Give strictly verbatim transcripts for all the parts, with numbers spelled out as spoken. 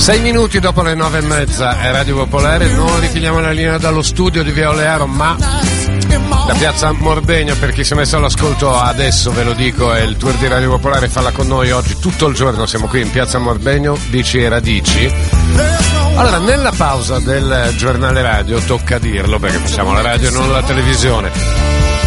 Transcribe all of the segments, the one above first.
Sei minuti dopo le nove e mezza è Radio Popolare, non rifiliamo la linea dallo studio di Via Olearo, ma da Piazza Morbegno, per chi si è messo all'ascolto adesso ve lo dico, è il tour di Radio Popolare, falla con noi oggi tutto il giorno, siamo qui in Piazza Morbegno, dici e radici. Allora, nella pausa del giornale radio, tocca dirlo perché facciamo la radio e non la televisione.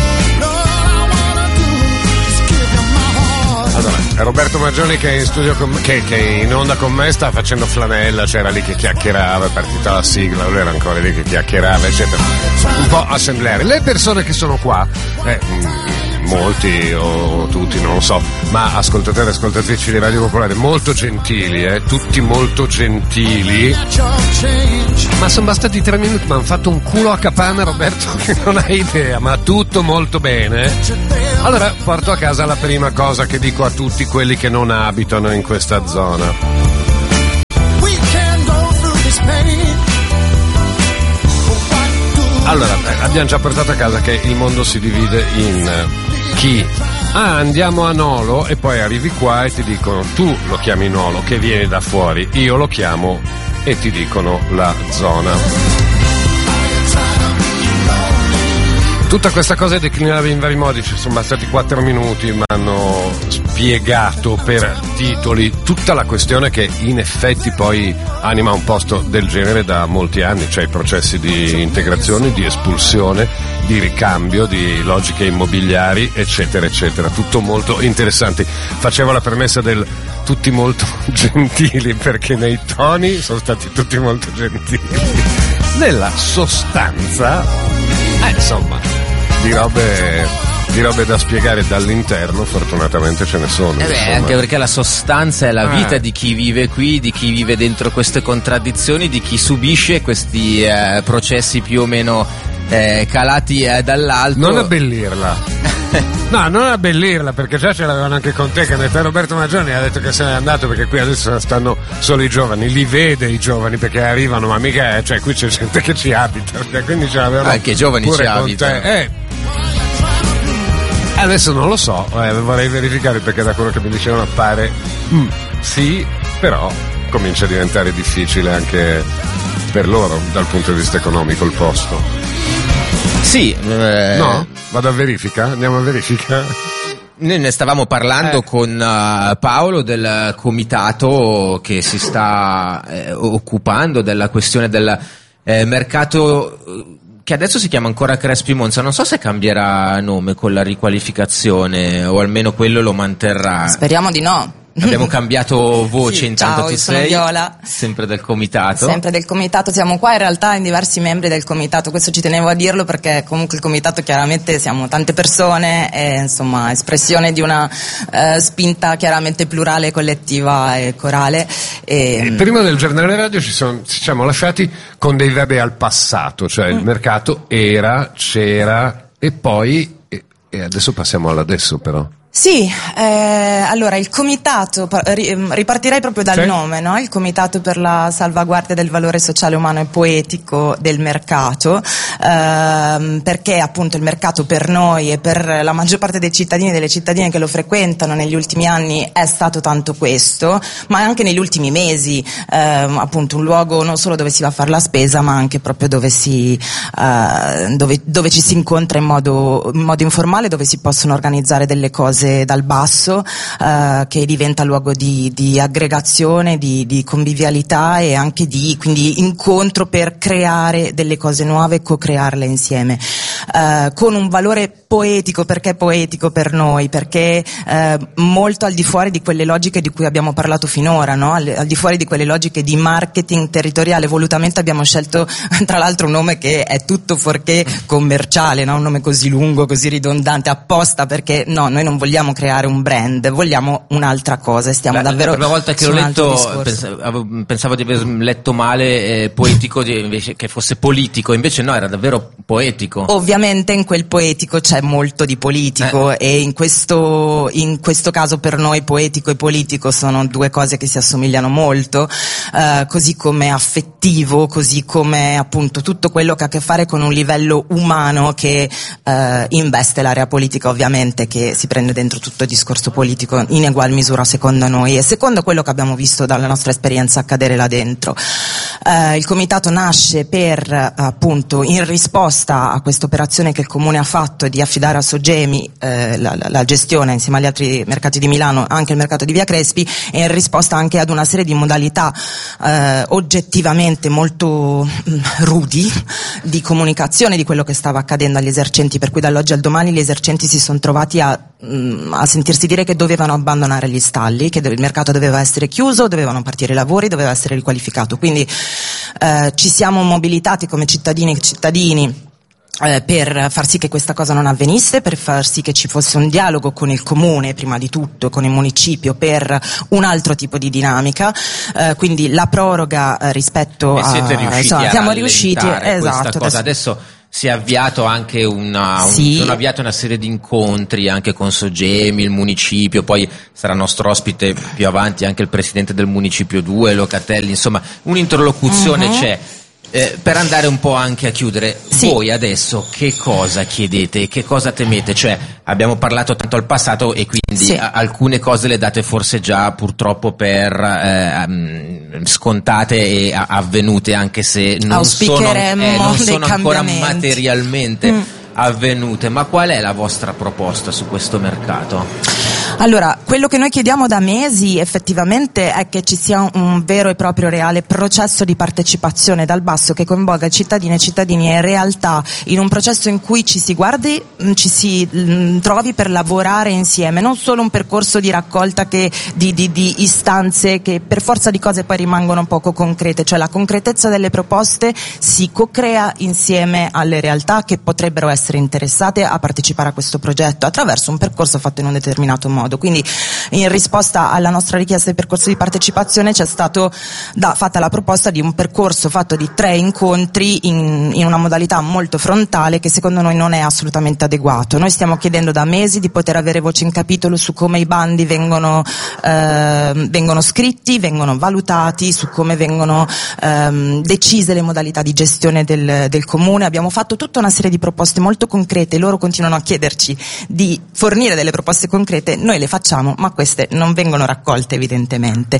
Allora, Roberto Maggioni che è in studio con me, che, che è in onda con me, sta facendo flanella, c'era lì che chiacchierava, è partita la sigla, lui era ancora lì che chiacchierava, eccetera. Un po' assembleare. Le persone che sono qua, eh, molti o tutti, non lo so, ma ascoltatori e ascoltatrici di Radio Popolare, molto gentili, eh, tutti molto gentili. Ma sono bastati tre minuti, ma hanno fatto un culo a capanna, Roberto, che non hai idea, ma tutto molto bene. Allora porto a casa la prima cosa che dico a tutti quelli che non abitano in questa zona. Allora, abbiamo già portato a casa che il mondo si divide in chi? Ah, andiamo a Nolo e poi arrivi qua e ti dicono tu lo chiami Nolo che vieni da fuori, io lo chiamo e ti dicono la zona. Tutta questa cosa è declinabile in vari modi, ci sono bastati quattro minuti, ma hanno spiegato per titoli tutta la questione che in effetti poi anima un posto del genere da molti anni, cioè i processi di integrazione, di espulsione, di ricambio, di logiche immobiliari, eccetera, eccetera. Tutto molto interessante. Facevo la premessa del tutti molto gentili, perché nei toni sono stati tutti molto gentili. Nella sostanza, eh, insomma, di robe, di robe da spiegare dall'interno, fortunatamente ce ne sono. Eh beh, anche perché la sostanza è la vita eh. di chi vive qui, di chi vive dentro queste contraddizioni, di chi subisce questi eh, processi più o meno eh, calati eh, dall'alto. Non abbellirla. No, non abbellirla, perché già ce l'avevano anche con te, che Roberto Maggioni ha detto che se n'è andato perché qui adesso stanno solo i giovani, li vede i giovani perché arrivano, ma mica è, cioè qui c'è gente che ci abita, quindi ce l'avevano anche i giovani pure ci abitano. Eh, adesso non lo so, eh, vorrei verificare perché da quello che mi dicevano pare mm, sì, però comincia a diventare difficile anche per loro dal punto di vista economico il posto. Sì, eh... no? Vado a verifica? Andiamo a verifica? Noi ne stavamo parlando eh. con uh, Paolo del comitato che si sta eh, occupando della questione del eh, mercato che adesso si chiama ancora Crespi Monza, non so se cambierà nome con la riqualificazione o almeno quello lo manterrà. Speriamo di no. Abbiamo cambiato voce, sì, intanto ciao, tu sono sei Viola. Sempre del comitato. Sempre del comitato, siamo qua in realtà in diversi membri del comitato, questo ci tenevo a dirlo perché comunque il comitato chiaramente siamo tante persone e insomma espressione di una eh, spinta chiaramente plurale, collettiva e corale. E, e prima del giornale radio ci, son, ci siamo lasciati con dei verbi al passato, cioè mm. il mercato era, c'era e poi e, e adesso passiamo all'adesso però. Sì, eh, allora il comitato, ripartirei proprio dal sì. nome, no? Il comitato per la salvaguardia del valore sociale, umano e poetico del mercato, ehm, perché appunto il mercato per noi e per la maggior parte dei cittadini e delle cittadine che lo frequentano negli ultimi anni è stato tanto questo, ma anche negli ultimi mesi, ehm, appunto un luogo non solo dove si va a fare la spesa, ma anche proprio dove si, eh, dove, dove ci si incontra in modo, in modo informale, dove si possono organizzare delle cose dal basso, eh, che diventa luogo di, di aggregazione, di, di convivialità e anche di quindi incontro per creare delle cose nuove e co-crearle insieme, eh, con un valore poetico. Perché poetico per noi? Perché eh, molto al di fuori di quelle logiche di cui abbiamo parlato finora, no? al, al di fuori di quelle logiche di marketing territoriale. Volutamente abbiamo scelto tra l'altro un nome che è tutto fuorché commerciale, no? Un nome così lungo, così ridondante, apposta perché no, noi non vogliamo vogliamo creare un brand, vogliamo un'altra cosa e stiamo la, davvero la prima volta che l'ho letto pensavo, pensavo di aver letto male, eh, poetico di, invece che fosse politico, invece no, era davvero poetico. Ovviamente Ovviamente in quel poetico c'è molto di politico, eh. e in questo, in questo caso per noi poetico e politico sono due cose che si assomigliano molto, eh, così come affettivo, così come appunto tutto quello che ha a che fare con un livello umano che eh, investe l'area politica, ovviamente, che si prende dentro tutto il discorso politico in egual misura secondo noi e secondo quello che abbiamo visto dalla nostra esperienza accadere là dentro. Eh, il comitato nasce per appunto in risposta a questa operazione che il Comune ha fatto di affidare a Soggemi eh, la, la, la gestione insieme agli altri mercati di Milano, anche il mercato di Via Crespi, e in risposta anche ad una serie di modalità eh, oggettivamente molto mh, rudi di comunicazione di quello che stava accadendo agli esercenti, per cui dall'oggi al domani gli esercenti si sono trovati a, mh, a sentirsi dire che dovevano abbandonare gli stalli, che il mercato doveva essere chiuso, dovevano partire i lavori, doveva essere riqualificato. Quindi eh, ci siamo mobilitati come cittadini e cittadini Eh, per far sì che questa cosa non avvenisse, per far sì che ci fosse un dialogo con il comune prima di tutto, con il municipio, per un altro tipo di dinamica, eh, quindi la proroga eh, rispetto e siete a riusciti insomma, a siamo riusciti, esatto, cosa. Adesso si è avviato anche una, sì. un, sono avviate una serie di incontri anche con Soggemi, il municipio, poi sarà nostro ospite più avanti anche il presidente del municipio due, Locatelli, insomma un'interlocuzione uh-huh. c'è. Eh, per andare un po' anche a chiudere, sì. Voi adesso che cosa chiedete, che cosa temete? Cioè abbiamo parlato tanto al passato e quindi sì. a- alcune cose le date forse già purtroppo per eh, um, scontate e a- avvenute, anche se non sono, eh, non sono ancora materialmente mm. avvenute, ma qual è la vostra proposta su questo mercato? Allora, quello che noi chiediamo da mesi effettivamente è che ci sia un vero e proprio reale processo di partecipazione dal basso che coinvolga cittadine e cittadini e in realtà in un processo in cui ci si guardi, ci si mh, trovi per lavorare insieme, non solo un percorso di raccolta che, di, di, di istanze che per forza di cose poi rimangono poco concrete, cioè la concretezza delle proposte si co-crea insieme alle realtà che potrebbero essere interessate a partecipare a questo progetto attraverso un percorso fatto in un determinato modo. Quindi in risposta alla nostra richiesta di percorso di partecipazione c'è stato da, fatta la proposta di un percorso fatto di tre incontri in, in una modalità molto frontale che secondo noi non è assolutamente adeguato. Noi stiamo chiedendo da mesi di poter avere voce in capitolo su come i bandi vengono, eh, vengono scritti, vengono valutati, su come vengono ehm, decise le modalità di gestione del, del comune. Abbiamo fatto tutta una serie di proposte molto concrete, loro continuano a chiederci di fornire delle proposte concrete, noi le facciamo, ma queste non vengono raccolte evidentemente.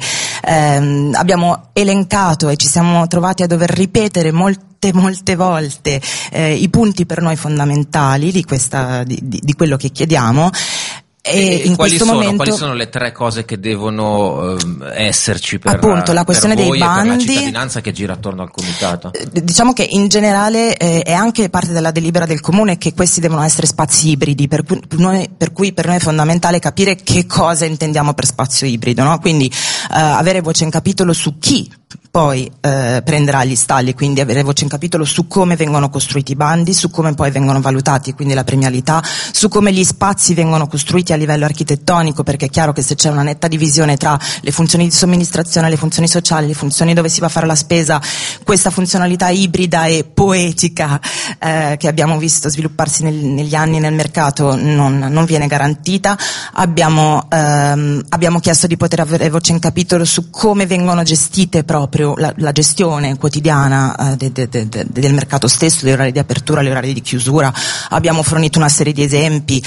Eh, abbiamo elencato e ci siamo trovati a dover ripetere molte molte volte eh, i punti per noi fondamentali di, questa, di, di, di quello che chiediamo. E, e in quali, questo sono, momento, quali sono le tre cose che devono uh, esserci per, appunto, la questione per voi dei bandi, e per la cittadinanza che gira attorno al comitato? Diciamo che in generale eh, è anche parte della delibera del comune che questi devono essere spazi ibridi, per cui, per noi, per cui per noi è fondamentale capire che cosa intendiamo per spazio ibrido, no? Quindi eh, avere voce in capitolo su chi poi eh, prenderà gli stalli, quindi avere voce in capitolo su come vengono costruiti i bandi, su come poi vengono valutati, quindi la premialità, su come gli spazi vengono costruiti a livello architettonico, perché è chiaro che se c'è una netta divisione tra le funzioni di somministrazione, le funzioni sociali, le funzioni dove si va a fare la spesa, questa funzionalità ibrida e poetica eh, che abbiamo visto svilupparsi nel, negli anni nel mercato non, non viene garantita. Abbiamo, ehm, abbiamo chiesto di poter avere voce in capitolo su come vengono gestite proprio La, la gestione quotidiana eh, de, de, de, de, del mercato stesso, gli orari di apertura, gli orari di chiusura. Abbiamo fornito una serie di esempi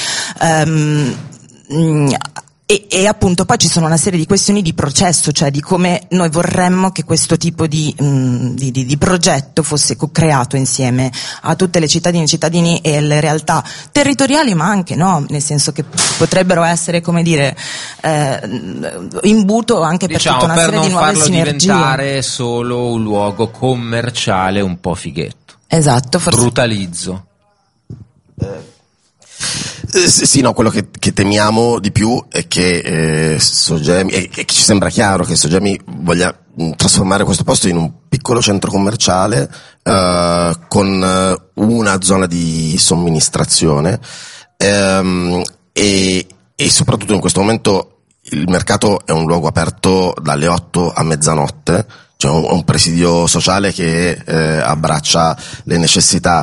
um, mh, e, e appunto poi ci sono una serie di questioni di processo, cioè di come noi vorremmo che questo tipo di, mh, di, di, di progetto fosse co-creato insieme a tutte le cittadine e cittadini e alle realtà territoriali, ma anche no, nel senso che potrebbero essere, come dire, eh, imbuto anche per diciamo, tutta una per serie di nuove sinergie. Per non farlo diventare solo un luogo commerciale un po' fighetto. Esatto, forse. Brutalizzo. Eh. Eh, sì, no, quello che, che temiamo di più è che eh, Soggemi, e che ci sembra chiaro che Soggemi voglia mh, trasformare questo posto in un piccolo centro commerciale eh, con eh, una zona di somministrazione ehm, e, e soprattutto in questo momento il mercato è un luogo aperto dalle otto a mezzanotte, cioè un, un presidio sociale che eh, abbraccia le necessità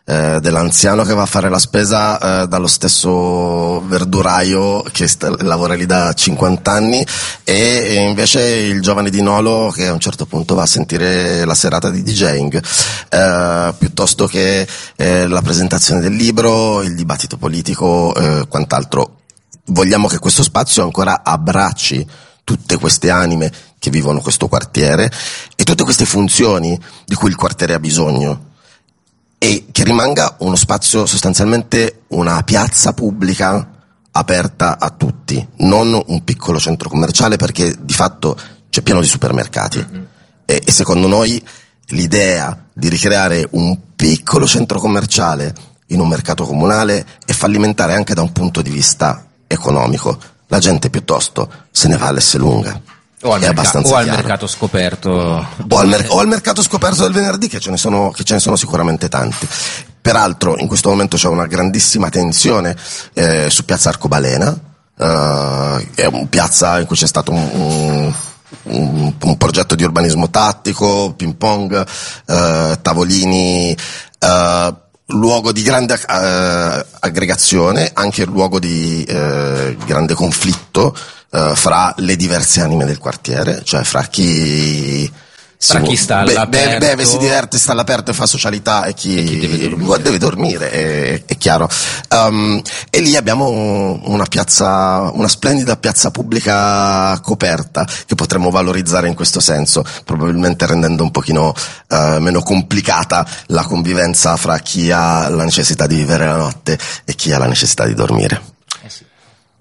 eh, dell'anziano che va a fare la spesa eh, dallo stesso verduraio che sta, lavora lì da cinquanta anni, e, e invece il giovane di Nolo che a un certo punto va a sentire la serata di DJing, eh, piuttosto che eh, la presentazione del libro, il dibattito politico, eh, quant'altro. Vogliamo che questo spazio ancora abbracci tutte queste anime che vivono questo quartiere e tutte queste funzioni di cui il quartiere ha bisogno, e che rimanga uno spazio, sostanzialmente una piazza pubblica aperta a tutti, non un piccolo centro commerciale, perché di fatto c'è pieno di supermercati. Mm-hmm. e, e secondo noi l'idea di ricreare un piccolo centro commerciale in un mercato comunale è fallimentare anche da un punto di vista economico. La gente piuttosto se ne va all'Esselunga. O al, è merc- o al mercato scoperto o al, mer- o al mercato scoperto del venerdì, che ce ne sono, che ce ne sono sicuramente tanti. Peraltro in questo momento c'è una grandissima tensione eh, su Piazza Arcobalena, eh, è un piazza in cui c'è stato un, un, un, un progetto di urbanismo tattico, ping pong, eh, tavolini, eh, luogo di grande eh, aggregazione, anche luogo di eh, grande conflitto Uh, fra le diverse anime del quartiere, cioè fra chi fra chi sta be- all'aperto, beve, si diverte, sta all'aperto e fa socialità, e chi, e chi deve dormire, deve dormire è, è chiaro. Um, e lì abbiamo una piazza, una splendida piazza pubblica coperta che potremmo valorizzare in questo senso, probabilmente rendendo un pochino uh, meno complicata la convivenza fra chi ha la necessità di vivere la notte e chi ha la necessità di dormire. Eh sì.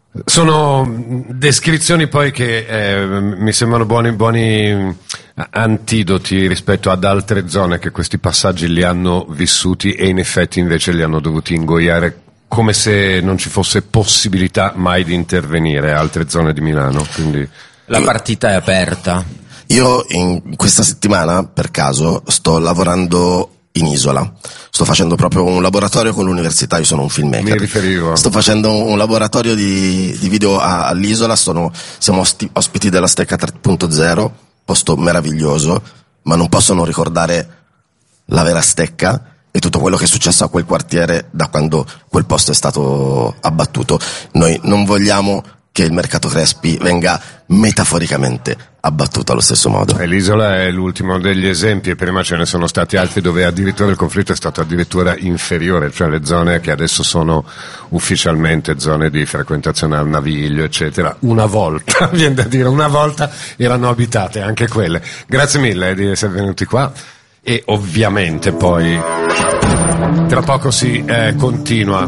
Sono descrizioni poi che eh, mi sembrano buoni, buoni antidoti rispetto ad altre zone che questi passaggi li hanno vissuti e in effetti invece li hanno dovuti ingoiare, come se non ci fosse possibilità mai di intervenire altre zone di Milano. Quindi la partita è aperta. Io in questa settimana, per caso, sto lavorando in Isola. Sto facendo proprio un laboratorio con l'università, io sono un filmmaker. Mi riferivo. Sto facendo un laboratorio di, di video a, all'Isola, sono, siamo osti, ospiti della Stecca tre punto zero, posto meraviglioso, ma non posso non ricordare la vera Stecca e tutto quello che è successo a quel quartiere da quando quel posto è stato abbattuto. Noi non vogliamo che il mercato Crespi venga metaforicamente abbattuto allo stesso modo. E l'Isola è l'ultimo degli esempi, e prima ce ne sono stati altri dove addirittura il conflitto è stato addirittura inferiore, cioè le zone che adesso sono ufficialmente zone di frequentazione al Naviglio, eccetera, una volta, viene da dire, una volta erano abitate anche quelle. Grazie mille di essere venuti qua, e ovviamente poi tra poco si eh, continua.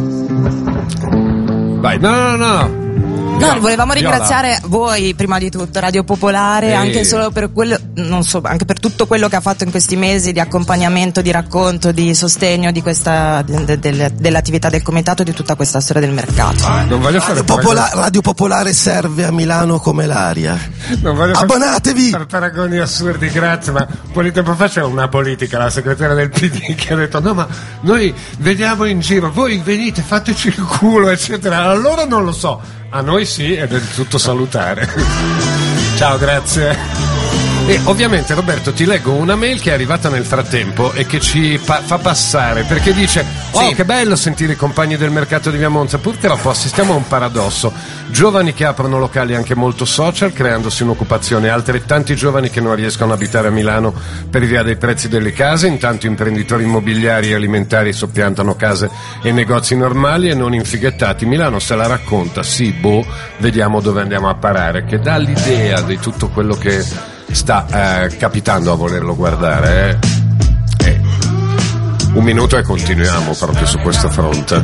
Vai, no, no, no, no. No, volevamo ringraziare voi prima di tutto, Radio Popolare, Ehi. anche solo per quello, non so, anche per tutto quello che ha fatto in questi mesi di accompagnamento, di racconto, di sostegno di questa de, de, dell'attività del comitato, di tutta questa storia del mercato. Non voglio fare Radio, Popola- Radio Popolare serve a Milano come l'aria. Non voglio Abbonatevi! Per paragoni assurdi, grazie, ma un po' di tempo fa c'era una politica, la segretaria del P D, che ha detto no, ma noi vediamo in giro, voi venite, fateci il culo, eccetera. Allora non lo so. A noi sì, ed è del tutto salutare. Ciao, grazie. E ovviamente, Roberto, ti leggo una mail che è arrivata nel frattempo e che ci pa- fa passare, perché dice oh, sì, che bello sentire i compagni del mercato di Via Monza. Purtroppo assistiamo a un paradosso: giovani che aprono locali anche molto social, creandosi un'occupazione, altrettanti giovani che non riescono ad abitare a Milano per via dei prezzi delle case, intanto imprenditori immobiliari e alimentari soppiantano case e negozi normali e non infighettati. Milano se la racconta, sì, boh, vediamo dove andiamo a parare, che dà l'idea di tutto quello che sta eh, capitando a volerlo guardare. Eh. Eh. Un minuto e continuiamo proprio su questo fronte.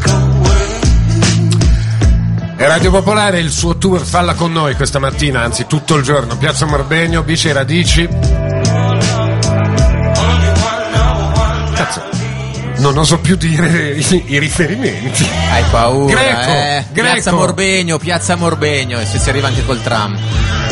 E Radio Popolare, il suo tour Falla con noi questa mattina, anzi tutto il giorno, Piazza Morbegno, Bici e Radici. Cazzo, non oso più dire i, i riferimenti. Hai paura, Greco, eh? Greco. Piazza Morbegno, Piazza Morbegno, e se si arriva anche col tram.